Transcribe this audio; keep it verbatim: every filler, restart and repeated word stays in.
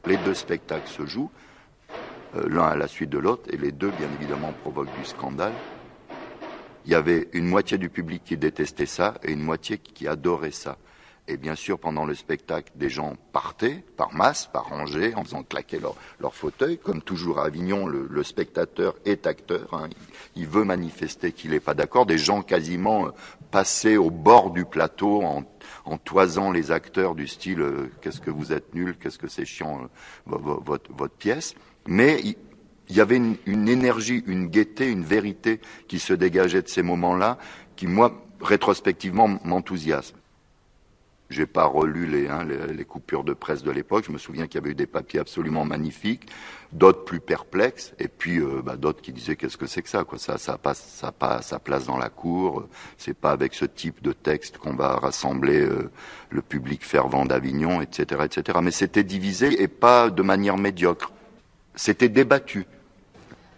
les deux spectacles se jouent, euh, l'un à la suite de l'autre, et les deux, bien évidemment, provoquent du scandale. Il y avait une moitié du public qui détestait ça et une moitié qui adorait ça. Et bien sûr, pendant le spectacle, des gens partaient par masse, par rangées, en faisant claquer leur, leur fauteuil. Comme toujours à Avignon, le, le spectateur est acteur. Hein. Il, il veut manifester qu'il n'est pas d'accord. Des gens quasiment euh, passaient au bord du plateau en, en toisant les acteurs du style euh, « Qu'est-ce que vous êtes nuls, qu'est-ce que c'est chiant, euh, votre, votre pièce ». Mais il, il y avait une, une énergie, une gaieté, une vérité qui se dégageait de ces moments-là, qui, moi, rétrospectivement, m'enthousiasme. J'ai pas relu les, hein, les, les coupures de presse de l'époque. Je me souviens qu'il y avait eu des papiers absolument magnifiques, d'autres plus perplexes, et puis euh, bah, d'autres qui disaient qu'est-ce que c'est que ça, quoi. Ça, ça passe, ça pas sa place dans la cour. C'est pas avec ce type de texte qu'on va rassembler euh, le public fervent d'Avignon, et cetera, et cetera. Mais c'était divisé et pas de manière médiocre. C'était débattu.